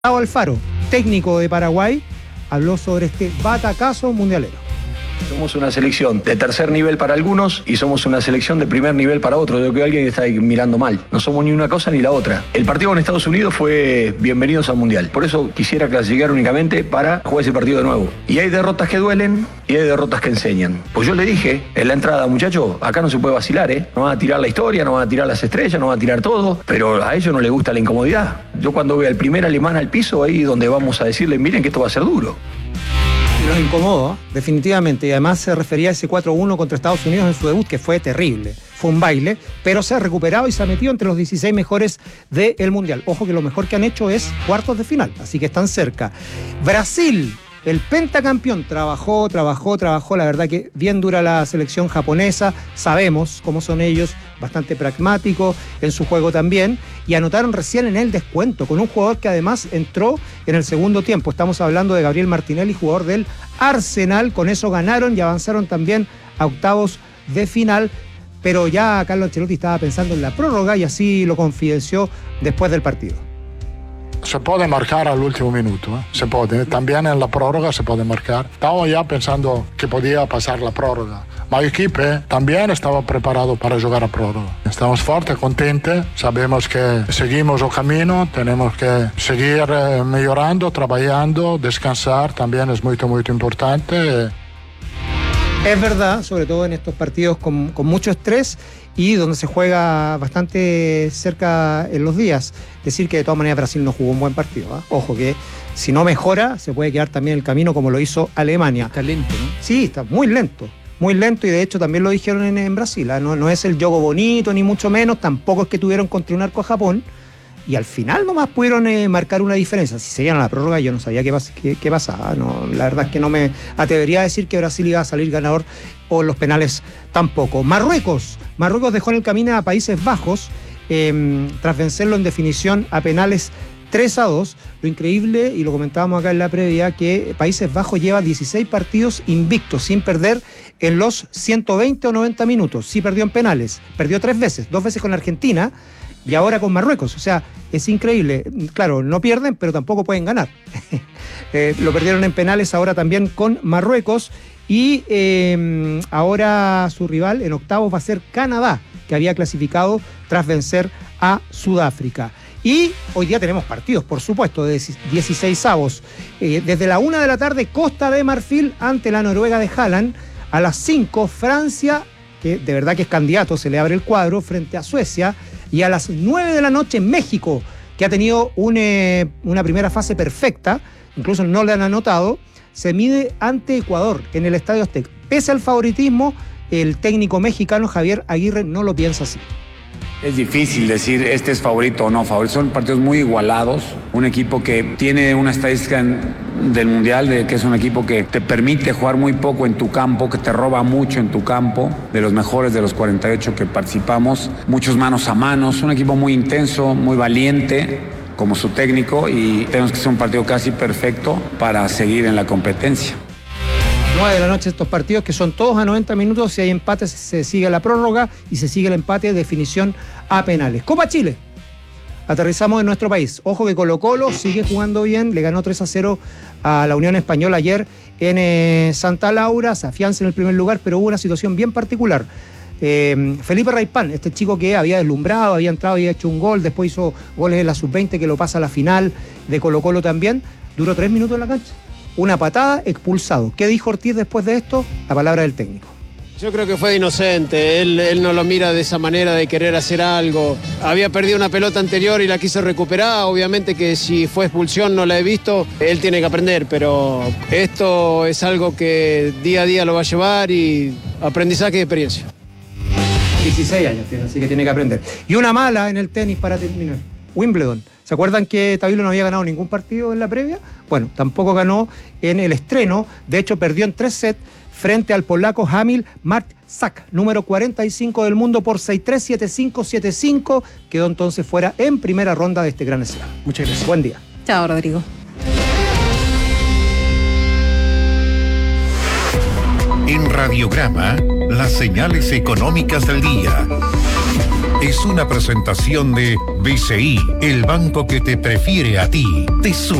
Gustavo Alfaro, técnico de Paraguay, habló sobre este batacazo mundialero. Somos una selección de tercer nivel para algunos y somos una selección de primer nivel para otros. Yo creo que alguien está ahí mirando mal. No somos ni una cosa ni la otra. El partido con Estados Unidos fue bienvenidos al Mundial. Por eso quisiera clasificar únicamente para jugar ese partido de nuevo. Y hay derrotas que duelen y hay derrotas que enseñan. Pues yo le dije en la entrada, muchachos, acá no se puede vacilar, ¿eh? No van a tirar la historia, no van a tirar las estrellas, no van a tirar todo, pero a ellos no les gusta la incomodidad. Yo cuando veo al primer alemán al piso, ahí donde vamos a decirle, miren que esto va a ser duro. Nos incomodó, definitivamente, y además se refería a ese 4-1 contra Estados Unidos en su debut, que fue terrible, fue un baile, pero se ha recuperado y se ha metido entre los 16 mejores del Mundial. Ojo que lo mejor que han hecho es cuartos de final, así que están cerca. Brasil, el pentacampeón, trabajó, la verdad que bien dura la selección japonesa, sabemos cómo son ellos, bastante pragmáticos en su juego también, y anotaron recién en el descuento, con un jugador que además entró en el segundo tiempo. Estamos hablando de Gabriel Martinelli, jugador del Arsenal. Con eso ganaron y avanzaron también a octavos de final, pero ya Carlo Ancelotti estaba pensando en la prórroga y así lo confidenció después del partido. Se puede marcar al último minuto, se puede. También en la prórroga se puede marcar. Estaba ya pensando que podía pasar la prórroga. El equipo también estaba preparado para jugar a prórroga. Estamos fuertes, contentos. Sabemos que seguimos el camino. Tenemos que seguir mejorando, trabajando, descansar. También es muy, muy importante. Es verdad, sobre todo en estos partidos con mucho estrés y donde se juega bastante cerca en los días. Decir que de todas maneras Brasil no jugó un buen partido, ¿eh? Ojo que si no mejora se puede quedar también el camino como lo hizo Alemania. Está lento, ¿no? Sí, está muy lento y de hecho también lo dijeron en Brasil, ¿eh? No es el juego bonito ni mucho menos, tampoco es que tuvieron contra un arco a Japón. Y al final nomás pudieron marcar una diferencia. Si seguían a la prórroga yo no sabía qué pasaba. No, la verdad es que no me atrevería a decir que Brasil iba a salir ganador o los penales tampoco. Marruecos dejó en el camino a Países Bajos tras vencerlo en definición a penales 3-2. Lo increíble, y lo comentábamos acá en la previa, que Países Bajos lleva 16 partidos invictos, sin perder en los 120 o 90 minutos. Sí perdió en penales, perdió 3 veces, 2 veces con Argentina, y ahora con Marruecos. O sea, es increíble. Claro, no pierden, pero tampoco pueden ganar. Lo perdieron en penales ahora también con Marruecos. Y ahora su rival en octavos va a ser Canadá, que había clasificado tras vencer a Sudáfrica. Y hoy día tenemos partidos, por supuesto, de 16avos. Desde la 1 de la tarde, Costa de Marfil ante la Noruega de Haaland. A las 5, Francia, que de verdad que es candidato, se le abre el cuadro, frente a Suecia. Y a las 9 de la noche, México, que ha tenido una primera fase perfecta, incluso no le han anotado, se mide ante Ecuador en el Estadio Azteca. Pese al favoritismo, el técnico mexicano Javier Aguirre no lo piensa así. Es difícil decir este es favorito o no favorito. Son partidos muy igualados. Un equipo que tiene una estadística del Mundial, de que es un equipo que te permite jugar muy poco en tu campo, que te roba mucho en tu campo, de los mejores de los 48 que participamos. Muchos manos a manos. Un equipo muy intenso, muy valiente, como su técnico, y tenemos que hacer un partido casi perfecto para seguir en la competencia. 9 de la noche estos partidos, que son todos a 90 minutos. Si hay empates se sigue la prórroga y se sigue el empate de definición a penales. Copa Chile. Aterrizamos en nuestro país. Ojo que Colo-Colo sigue jugando bien, le ganó 3-0 a la Unión Española ayer en Santa Laura, se afianza en el primer lugar, pero hubo una situación bien particular. Felipe Raipán, este chico que había deslumbrado, había entrado y había hecho un gol, después hizo goles en la sub-20 que lo pasa a la final de Colo-Colo también, duró 3 minutos en la cancha. Una patada, expulsado. ¿Qué dijo Ortiz después de esto? La palabra del técnico. Yo creo que fue inocente, él no lo mira de esa manera de querer hacer algo. Había perdido una pelota anterior y la quiso recuperar, obviamente que si fue expulsión no la he visto, él tiene que aprender, pero esto es algo que día a día lo va a llevar y aprendizaje y experiencia. 16 años tiene, así que tiene que aprender. Y una mala en el tenis para terminar. Wimbledon. ¿Se acuerdan que Tabilo no había ganado ningún partido en la previa? Bueno, tampoco ganó en el estreno. De hecho, perdió en 3 sets frente al polaco Kamil Marczak, número 45 del mundo, por 6-3, 7-5, 7-5. Quedó entonces fuera en primera ronda de este Grand Slam. Muchas gracias. Buen día. Chao, Rodrigo. En Radiograma, las señales económicas del día. es una presentación de BCI, el banco que te prefiere a ti.